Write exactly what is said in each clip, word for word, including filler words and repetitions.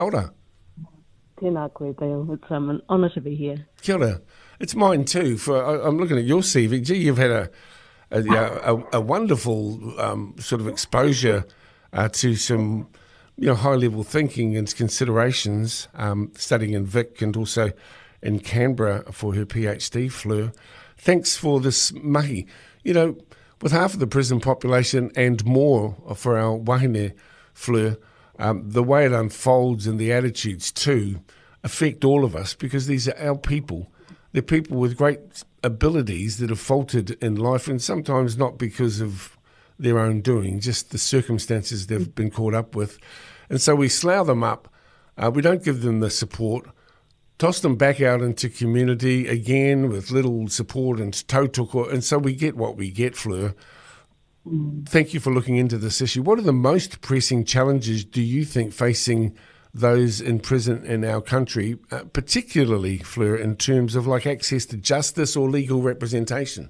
Ora. Tēnā koe, Dale. It's um, an honour to be here. Kia ora. It's mine too. For I, I'm looking at your C V. Gee, you've had a a, yeah, a, a wonderful um, sort of exposure uh, to some you know high level thinking and considerations. Um, studying in Vic and also in Canberra for her PhD, Fleur. Thanks for this mahi. You know, with half of the prison population and more for our wahine, Fleur, um, the way it unfolds and the attitudes too affect all of us because these are our people. They're people with great abilities that have faltered in life, and sometimes not because of their own doing, just the circumstances they've been caught up with. And so we slough them up. Uh, we don't give them the support, toss them back out into community again with little support and tautoko, and so we get what we get, Fleur. Mm. Thank you for looking into this issue. What are the most pressing challenges do you think facing those in prison in our country, uh, particularly, Fleur, in terms of like access to justice or legal representation?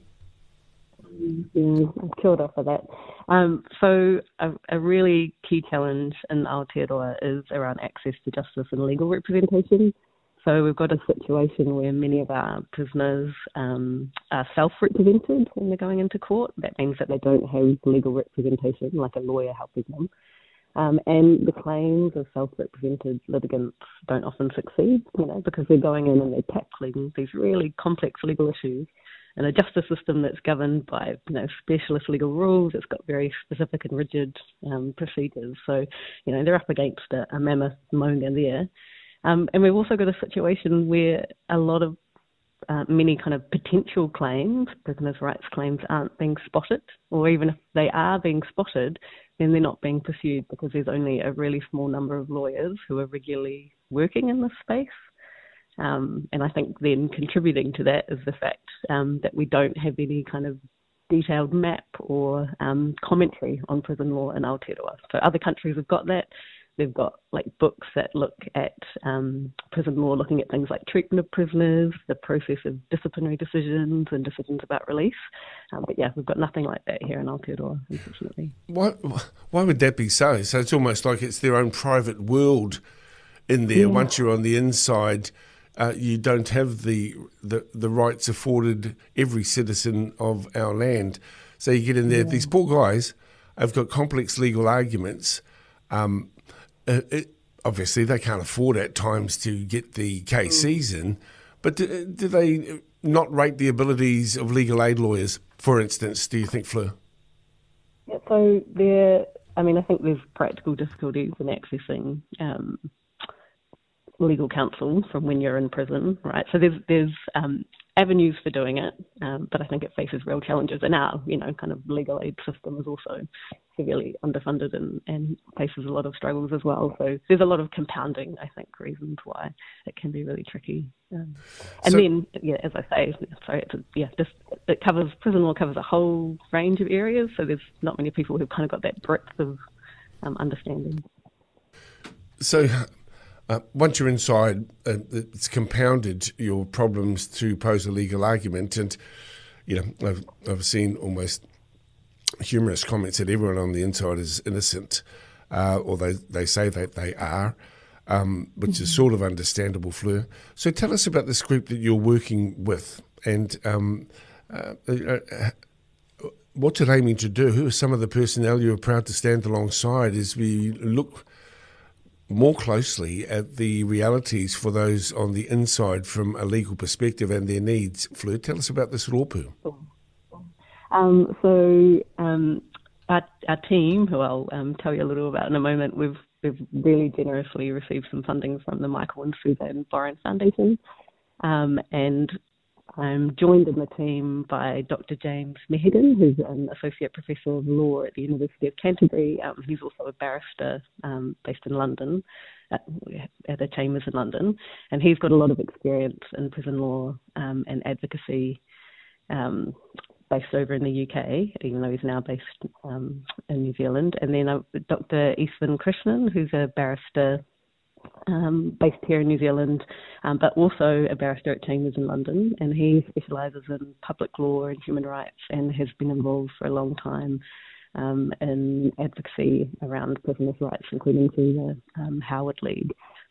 Yeah, kia ora for that. Um, so a, a really key challenge in Aotearoa is around access to justice and legal representation. So we've got a situation where many of our prisoners um, are self-represented when they're going into court. That means that they don't have legal representation, like a lawyer helping them. Um, and the claims of self-represented litigants don't often succeed, you know, because they're going in and they're tackling these really complex legal issues in a justice system that's governed by, you know, specialist legal rules. It's got very specific and rigid um, procedures. So, you know, they're up against a, a mammoth moanga there. Um, and we've also got a situation where a lot of uh, many kind of potential claims, prisoners' rights claims, aren't being spotted, or even if they are being spotted, then they're not being pursued because there's only a really small number of lawyers who are regularly working in this space. Um, and I think then contributing to that is the fact um, that we don't have any kind of detailed map or um, commentary on prison law in Aotearoa. So other countries have got that. They've got like books that look at um, prison law, looking at things like treatment of prisoners, the process of disciplinary decisions and decisions about release. Um, but yeah, we've got nothing like that here in Aotearoa, unfortunately. Why, why would that be so? So it's almost like it's their own private world in there. Yeah. Once you're on the inside, uh, you don't have the, the the rights afforded every citizen of our land. So you get in there, yeah. These poor guys have got complex legal arguments. Um, Uh, it, obviously, they can't afford at times to get the cases in, but do, do they not rate the abilities of legal aid lawyers, for instance, do you think, Fleur? Yeah, so there, I mean, I think there's practical difficulties in accessing um, legal counsel from when you're in prison, right? So there's there's um, avenues for doing it, um, but I think it faces real challenges. And our, you know, kind of legal aid system is also severely underfunded and, and faces a lot of struggles as well. So there's a lot of compounding, I think, reasons why it can be really tricky. Um, and so, then, yeah, as I say, sorry, it's, yeah, just it covers prison law covers a whole range of areas. So there's not many people who've kind of got that breadth of um, understanding. So. Uh, once you're inside, uh, it's compounded your problems to pose a legal argument. And, you know, I've, I've seen almost humorous comments that everyone on the inside is innocent, uh, or they, they say that they are, um, which mm-hmm. is sort of understandable, Fleur. So tell us about this group that you're working with and um, uh, uh, what's it aiming to do? Who are some of the personnel you're proud to stand alongside as we look more closely at the realities for those on the inside from a legal perspective and their needs? Fleur, tell us about this rōpū. Um, so um, our, our team, who I'll um, tell you a little about in a moment, we've, we've really generously received some funding from the Michael and Suzanne Boren Foundation, um, and I'm joined in the team by Doctor James Mehigan, who's an Associate Professor of Law at the University of Canterbury. Um, he's also a barrister um, based in London, at, at the Chambers in London. And he's got a lot of experience in prison law um, and advocacy um, based over in the U K, even though he's now based um, in New Zealand. And then uh, Doctor Eastman Krishnan, who's a barrister Um, based here in New Zealand, um, but also a barrister at Chambers in London, and he specialises in public law and human rights and has been involved for a long time um, in advocacy around prisoners' rights, including through the um, Howard League.